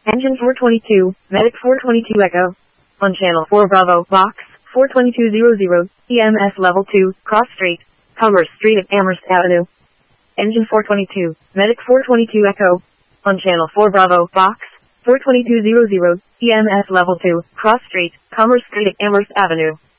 Engine 422, Medic 422 Echo. On channel 4 Bravo, box 42200, EMS level 2, cross street, Commerce Street at Amherst Avenue. Engine 422, Medic 422 Echo. On channel 4 Bravo, box 42200, EMS level 2, cross street, Commerce Street at Amherst Avenue.